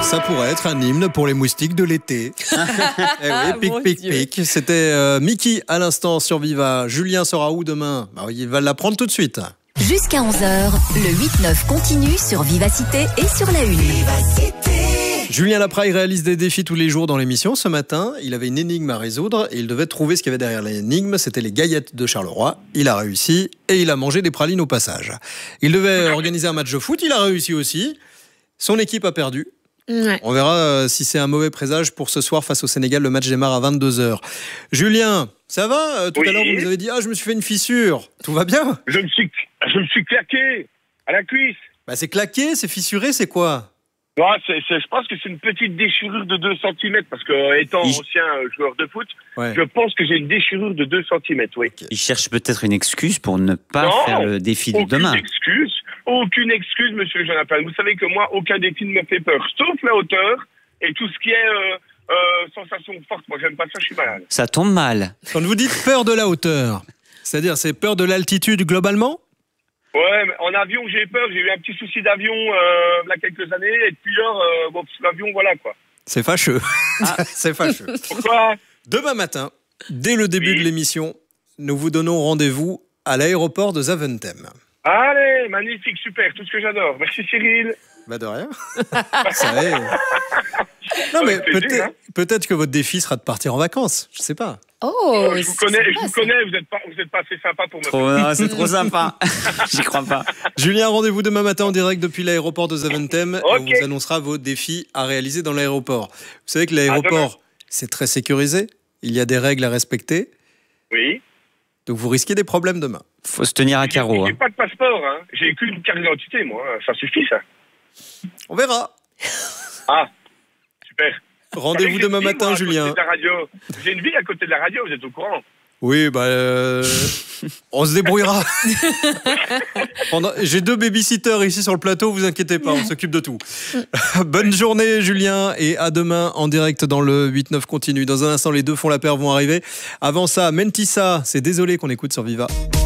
Ça pourrait être un hymne pour les moustiques de l'été. Eh oui, pic, pic, pic. C'était Mickey à l'instant sur Viva. Julien sera où demain ? Il va l'apprendre tout de suite. Jusqu'à 11h, le 8-9 continue sur Vivacité et sur la Une. Julien Lapraille réalise des défis tous les jours dans l'émission. Ce matin, il avait une énigme à résoudre et il devait trouver ce qu'il y avait derrière l'énigme. C'était les Gaillettes de Charleroi. Il a réussi et il a mangé des pralines au passage. Il devait organiser un match de foot. Il a réussi aussi. Son équipe a perdu. Ouais. On verra si c'est un mauvais présage pour ce soir face au Sénégal. Le match démarre à 22h. Julien, ça va ? Tout à l'heure, vous nous avez dit « je me suis fait une fissure ». Tout va bien ? Je me suis claqué à la cuisse. C'est claqué, c'est fissuré, c'est quoi ? Je pense que c'est une petite déchirure de 2 cm, parce que étant ancien joueur de foot, je pense que j'ai une déchirure de 2 cm, oui. Il cherche peut-être une excuse pour ne pas faire le défi de demain. Aucune excuse, monsieur Jonathan. Vous savez que moi, aucun défi ne me fait peur, sauf la hauteur et tout ce qui est sensation forte. Moi, j'aime pas ça, je suis malade. Ça tombe mal. Quand vous dites peur de la hauteur, c'est-à-dire c'est peur de l'altitude globalement ? Ouais, mais en avion, j'ai peur. J'ai eu un petit souci d'avion il y a quelques années. Et depuis lors, l'avion, voilà quoi. C'est fâcheux. C'est fâcheux. Pourquoi ? Demain matin, dès le début de l'émission, nous vous donnons rendez-vous à l'aéroport de Zaventem. Allez, magnifique, super, tout ce que j'adore. Merci Cyril. De rien. Ça est. Non, mais peut-être que votre défi sera de partir en vacances. Je sais pas. Je vous connais, vous êtes pas assez sympa pour me c'est trop sympa. J'y crois pas. Julien, rendez-vous demain matin en direct depuis l'aéroport de Zaventem. Et on vous annoncera vos défis à réaliser dans l'aéroport. Vous savez que l'aéroport, c'est très sécurisé. Il y a des règles à respecter. Oui. Donc vous risquez des problèmes demain. Faut se tenir à carreau. J'ai pas de passeport, hein. J'ai qu'une carte d'identité, moi. Ça suffit, ça. On verra. Super. Rendez-vous demain matin, Julien. J'ai une vie à côté de la radio, vous êtes au courant. Oui, on se débrouillera. J'ai 2 babysitters ici sur le plateau, vous inquiétez pas, on s'occupe de tout. Bonne journée, Julien, et à demain en direct dans le 8-9 continue. Dans un instant, les 2 font la paire vont arriver. Avant ça, Mentissa, c'est désolé qu'on écoute sur Viva.